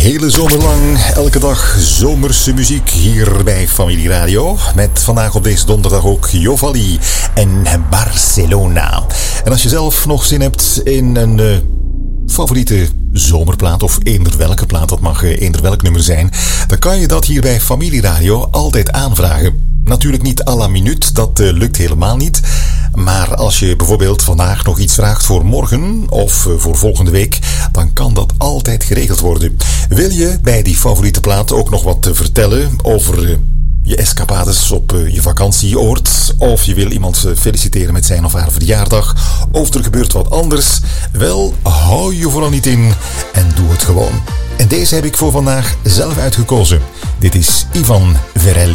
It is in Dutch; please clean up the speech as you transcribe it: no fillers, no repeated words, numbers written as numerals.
hele zomer lang, elke dag zomerse muziek hier bij Familie Radio. Met vandaag op deze donderdag ook Jovalli en Barcelona. En als je zelf nog zin hebt in een favoriete zomerplaat, of eender welke plaat, dat mag eender welk nummer zijn, dan kan je dat hier bij Familie Radio altijd aanvragen. Natuurlijk niet à la minuut, dat lukt helemaal niet. Maar als je bijvoorbeeld vandaag nog iets vraagt voor morgen of voor volgende week, dan kan dat altijd geregeld worden. Wil je bij die favoriete plaat ook nog wat vertellen over je escapades op je vakantieoord, of je wil iemand feliciteren met zijn of haar verjaardag, of er gebeurt wat anders, wel, hou je vooral niet in en doe het gewoon. En deze heb ik voor vandaag zelf uitgekozen. Dit is Ivan Verelli.